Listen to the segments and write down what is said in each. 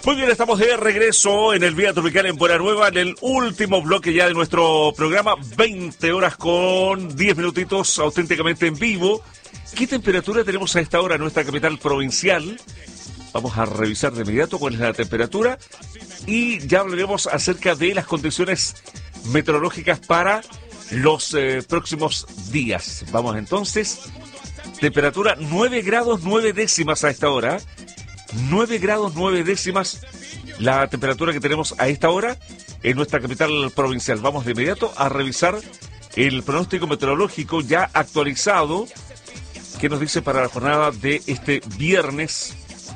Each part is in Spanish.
Muy bien, estamos de regreso en el Vía Tropical en Buena Nueva, en el último bloque ya de nuestro programa, 20 horas con 10 minutitos auténticamente en vivo. ¿Qué temperatura tenemos a esta hora en nuestra capital provincial? Vamos a revisar de inmediato cuál es la temperatura y ya hablaremos acerca de las condiciones meteorológicas para los próximos días. Vamos entonces, temperatura 9 grados 9 décimas a esta hora. 9 grados 9 décimas la temperatura que tenemos a esta hora en nuestra capital provincial. Vamos de inmediato a revisar el pronóstico meteorológico ya actualizado que nos dice para la jornada de este viernes.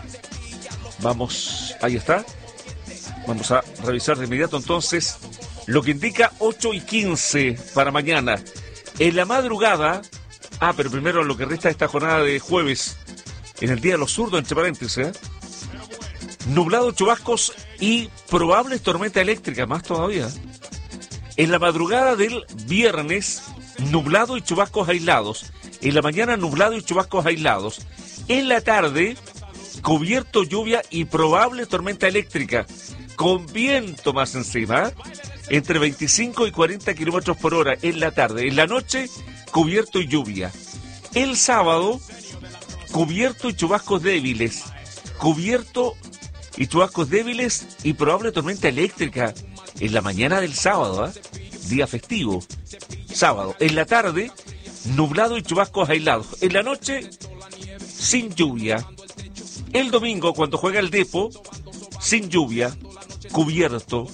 Vamos, ahí está. Vamos a revisar de inmediato entonces lo que indica 8:15 para mañana. En la madrugada, pero primero lo que resta de esta jornada de jueves, en el día de los zurdos, entre paréntesis, nublado, chubascos y probables tormentas eléctricas, más todavía. En la madrugada del viernes, nublado y chubascos aislados. En la mañana, nublado y chubascos aislados. En la tarde, cubierto, lluvia y probable tormenta eléctrica, con viento más encima, entre 25 y 40 kilómetros por hora en la tarde. En la noche, cubierto y lluvia. El sábado, cubierto y chubascos débiles. Cubierto y chubascos débiles y probable tormenta eléctrica en la mañana del sábado, día festivo. Sábado. En la tarde, nublado y chubascos aislados. En la noche, sin lluvia. El domingo, cuando juega el Depo, sin lluvia, cubierto.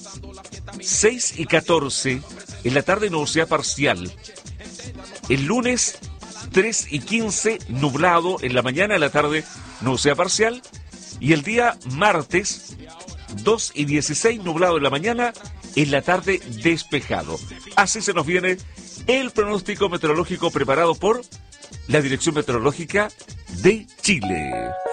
6 y 14. En la tarde, nubosidad parcial. El lunes, 3 y 15, nublado en la mañana, en la tarde, nubosidad parcial. Y el día martes, 2 y 16, nublado en la mañana, en la tarde, despejado. Así se nos viene el pronóstico meteorológico preparado por la Dirección Meteorológica de Chile.